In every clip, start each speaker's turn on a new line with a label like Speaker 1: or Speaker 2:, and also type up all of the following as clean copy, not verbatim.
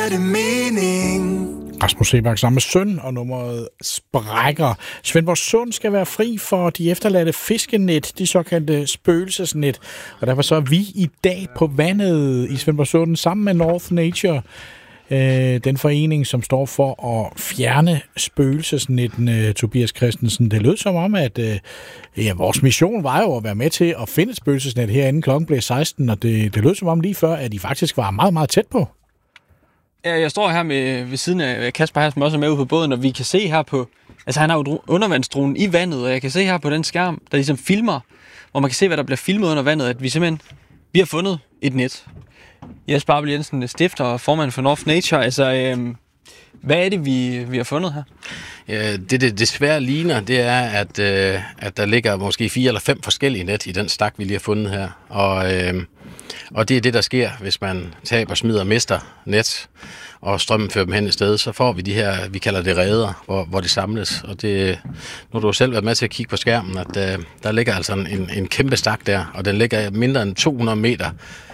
Speaker 1: giver det mening.
Speaker 2: Rasmus Seebach sammen med søn, og nummeret sprækker. Svendborg Sund skal være fri for de efterladte fiskenet, de såkaldte spøgelsesnet. Og derfor så er vi i dag på vandet i Svendborg Sund sammen med North Nature, den forening, som står for at fjerne spøgelsesnetten, Tobias Christensen. Det lød som om, at vores mission var jo at være med til at finde et spøgelsesnet herinde. Klokken blev 16, og det lød som om lige før, at de faktisk var meget, meget tæt på.
Speaker 3: Ja, jeg står her ved siden af Kasper her, som også er med ude på båden, og vi kan se her på... Altså, han har jo undervandsdronen i vandet, og jeg kan se her på den skærm, der ligesom filmer, hvor man kan se, hvad der bliver filmet under vandet, at vi har fundet et net. Jesper Abel Jensen, stifter og formand for North Nature. Altså, hvad er det, vi har fundet her?
Speaker 4: Ja, det desværre ligner, det er, at der ligger måske 4 eller 5 forskellige net i den stak, vi lige har fundet her. Og det er det, der sker, hvis man taber, smider og mister net, og strømmen fører dem hen et sted, så får vi de her, vi kalder det reder, hvor det samles. Og det, nu har du selv været med til at kigge på skærmen, at der ligger altså en kæmpe stak der, og den ligger mindre end 200 meter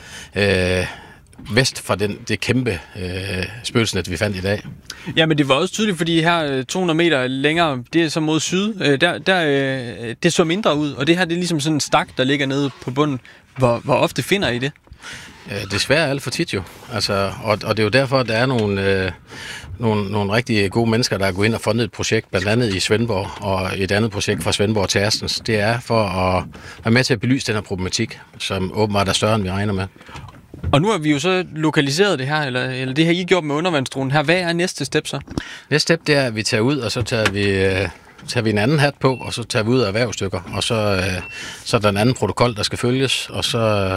Speaker 4: vest fra det kæmpe spøgelsesnet, vi fandt i dag.
Speaker 3: Ja, men det var også tydeligt, fordi her 200 meter længere, det er så mod syd, det så mindre ud, og det her det er ligesom sådan en stak, der ligger nede på bunden. Hvor ofte finder I det?
Speaker 4: Desværre alt for tit jo. Altså, og det er jo derfor, at der er nogle rigtig gode mennesker, der er gået ind og fundet et projekt, blandt andet i Svendborg, og et andet projekt fra Svendborg til Astens. Det er for at være med til at belyse den her problematik, som åbenbart er større, end vi regner med.
Speaker 3: Og nu har vi jo så lokaliseret det her, eller det har I gjort med undervandsdronen her. Hvad er næste step så? Næste
Speaker 4: step, det er, at vi tager ud, og så tager vi en anden hat på, og så tager vi ud af erhvervsstykker, og så er der en anden protokol, der skal følges, og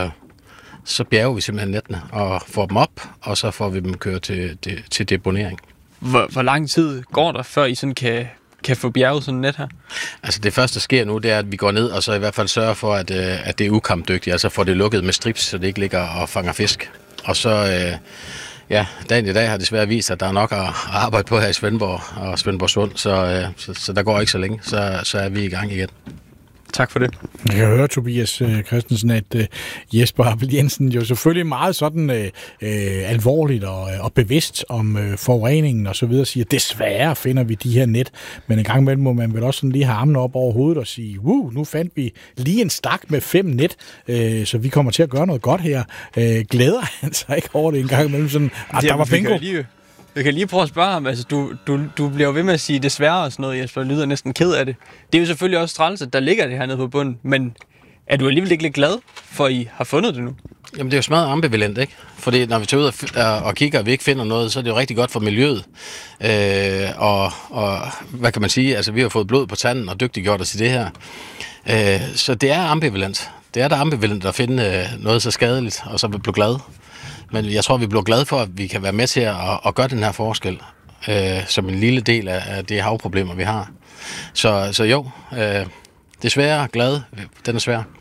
Speaker 4: så bjerger vi simpelthen nettene og får dem op, og så får vi dem kørt til deponering.
Speaker 3: Hvor lang tid går der, før I sådan kan få bjerget sådan et net her?
Speaker 4: Altså det første, der sker nu, det er, at vi går ned og så i hvert fald sørger for, at det er ukampdygtigt, altså får det lukket med strips, så det ikke ligger og fanger fisk. Og så, dagen i dag har desværre vist, at der er nok at arbejde på her i Svendborg og Svendborg Sund, så der går ikke så længe, så er vi i gang igen.
Speaker 3: Tak for det.
Speaker 2: Jeg kan høre, Tobias Christensen, at Jesper Abel Jensen jo selvfølgelig meget sådan alvorligt og bevidst om forureningen og så videre siger, desværre finder vi de her net, men en gang imellem må man vel også sådan lige have armene op over hovedet og sige, nu fandt vi lige en stak med 5 net, så vi kommer til at gøre noget godt her. Glæder han sig ikke over det en gang imellem sådan, der var bingo?
Speaker 3: Jeg kan lige prøve at spørge ham, altså du bliver jo ved med at sige desværre og sådan noget, Jesper, lyder næsten ked af det. Det er jo selvfølgelig også træls, at der ligger det her nede på bunden, men er du alligevel ikke lidt glad for, at I har fundet det nu?
Speaker 4: Jamen det er jo smadret ambivalent, ikke? Fordi når vi tager ud og kigger, og vi ikke finder noget, så er det jo rigtig godt for miljøet. Og hvad kan man sige, altså vi har fået blod på tanden og dygtiggjort os til det her. Så det er ambivalent. Det er da ambivalent at finde noget så skadeligt, og så blive glad. Men jeg tror, vi bliver glade for, at vi kan være med til at gøre den her forskel, som en lille del af de havproblemer, vi har. Så jo, desværre glad, den er svær.